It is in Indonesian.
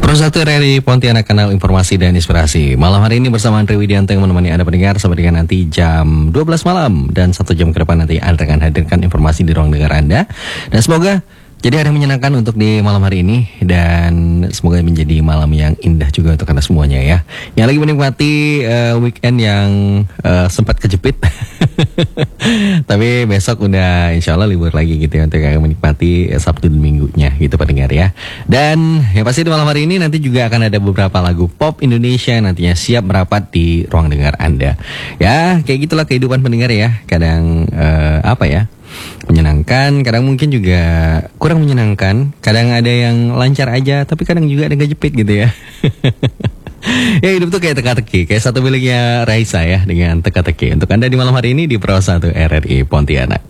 101 RRI Pontianak, kanal informasi dan inspirasi. Malam hari ini bersama Andre Widianto yang menemani Anda pendengar sampai dengan nanti jam 12 malam. Dan 1 jam ke depan nanti Anda akan hadirkan informasi di ruang dengar Anda. Dan semoga jadi hari yang menyenangkan untuk di malam hari ini. Dan semoga menjadi malam yang indah juga untuk Anda semuanya ya. Yang lagi menikmati weekend yang sempat kejepit. Tapi besok udah insya Allah libur lagi gitu ya, untuk akan menikmati Sabtu dan Minggunya gitu pendengar ya. Dan yang pasti di malam hari ini nanti juga akan ada beberapa lagu pop Indonesia yang nantinya siap merapat di ruang dengar Anda. Ya kayak gitulah kehidupan pendengar ya. Kadang menyenangkan, kadang mungkin juga kurang menyenangkan. Kadang ada yang lancar aja, tapi kadang juga ada yang kejepit gitu ya. Ya hidup tuh kayak teka-teki, kayak satu miliknya Raisa ya, dengan teka-teki. Untuk Anda di malam hari ini di Pro 1 RRI Pontianak.